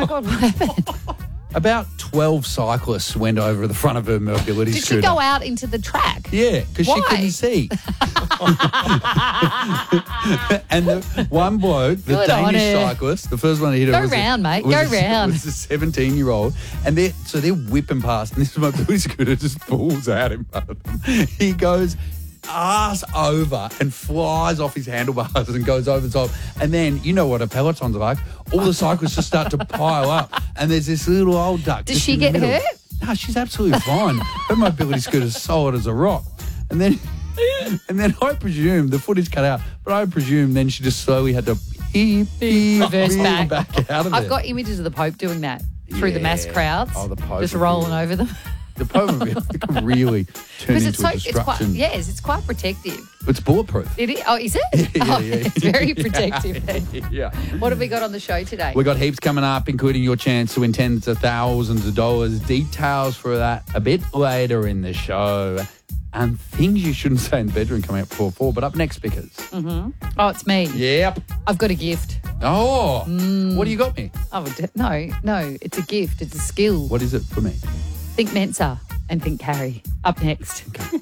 my God, what happened? About 12 cyclists went over the front of her mobility Did scooter. she go out into the track? Yeah, because she Why? couldn't see. And the one bloke, the Good on Danish her. cyclist, the first one to hit her Go was round, mate. was Go a, round. was a 17-year-old. And they're whipping past, and this mobility scooter just pulls out in front of them. He goes ass over and flies off his handlebars and goes over the top. And then, you know what a Peloton's like. All the cyclists just start to pile up. And there's this little old duck. Does just she in the get middle. hurt? No, she's absolutely fine. Her mobility scooter's solid as a rock. And then I presume, the footage cut out, but I presume then she just slowly had to Reverse back. out of I've there. got images of the Pope doing that through the mass Yeah. crowds. Oh, the Pope just would rolling be- over them. The Pope could really turn Because into a it's destruction. quite, it's quite protective. It's bulletproof. It is. Oh, is it? Yeah, Oh, yeah. it's very protective. then. Yeah. What have we got on the show today? We got heaps coming up, including your chance to win tens of thousands of dollars. Details for that a bit later in the show. And things you shouldn't say in the bedroom coming up 4-4. But up next, Vickers. Oh, it's me. Yep. I've got a gift. Oh, what do you got me? Oh, no, it's a gift. It's a skill. What is it for me? Think Mensa and think Carrie. Up next.